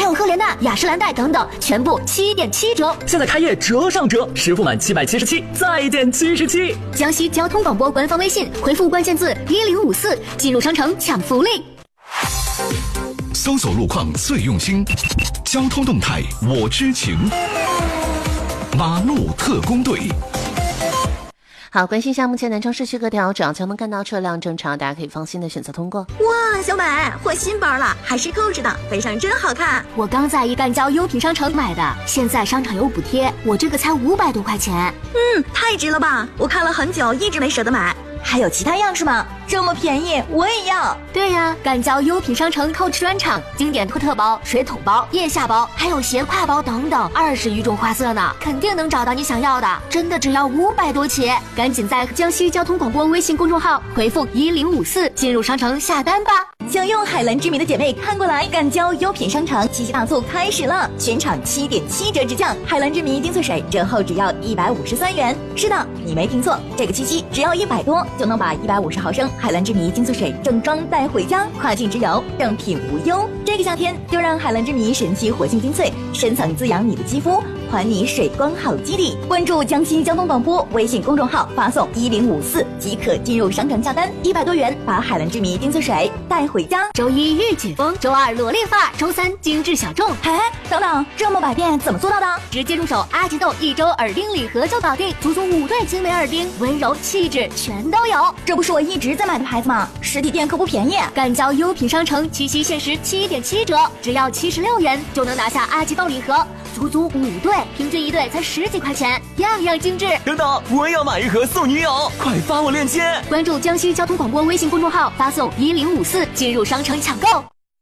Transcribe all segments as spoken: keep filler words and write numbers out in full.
还有赫莲娜、雅诗兰黛等等，全部七点七折。 现在开业折上折，实付满七百七十七，再减七十七。 江西交通广播官方微信回复关键字一零五四，进入商城抢福利。 搜索路况最用心，交通动态我知情。马路特工队。 好，关心一下目前南昌市区各条主要交通干道车辆正常，大家可以放心的选择通过。 哇，小美，换新包了，还是购置的，背上真好看。 我刚在一干交优品商城买的，现在商场有补贴，我这个才五百多块钱。 嗯，太值了吧！我看了很久，一直没舍得买。还有其他样式吗？这么便宜，我也要。 对呀，干交优品商城 Coach 专场，经典托特包、水桶包、腋下包，还有斜挎包等等，二十余种花色呢，肯定能找到你想要的。真的只要五百多起，赶紧在江西交通广播微信公众号回复一零五四进入商城下单吧。 想用海蓝之谜的姐妹看过来，干交优品商场七夕大促开始了，全场七点七折直降，海蓝之谜精粹水折后只要一百五十三元。是的，你没听错，这个七夕只要一百多就能把一百五十毫升海蓝之谜精粹水正装带回家，跨境直邮，正品无忧。这个夏天就让海蓝之谜神奇活性精粹深层滋养你的肌肤，还你水光好肌理。关注江西交通广播微信公众号，发送一零五四即可进入商城下单，一百多元把海蓝之谜精粹水带回家。 周一御姐风，周二萝莉发，周三精致小众。 哎，等等，这么百变怎么做到的？ 直接入手阿吉豆一周耳钉礼盒就搞定，足足五对精美耳钉，温柔气质全都有。 这不是我一直在买的牌子吗？实体店可不便宜。 干交优品商城七夕限时七点七折，只要七十六元就能拿下阿吉豆礼盒，足足五对，平均一对才十几块钱，样样精致。 等等，我也要买一盒送女友，快发我链接。 关注江西交通广播微信公众号，发送一零五四进入商城抢购。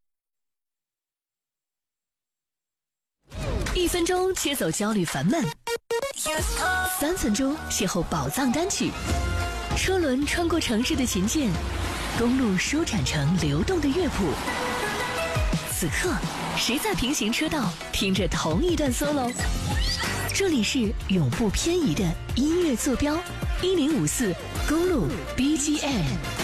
一分钟切走焦虑烦闷，三分钟邂逅宝藏单曲。车轮穿过城市的琴键，公路舒展成流动的乐谱。此刻，谁在平行车道听着同一段 solo？ 这里是永不偏移的音乐坐标，一零五四公路 B G M。